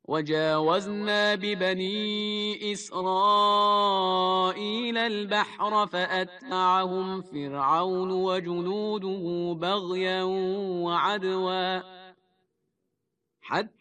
وجاوزنا ببني إسرائيل البحر فأتبعهم فرعون وجنوده بغيا وعدوا حتى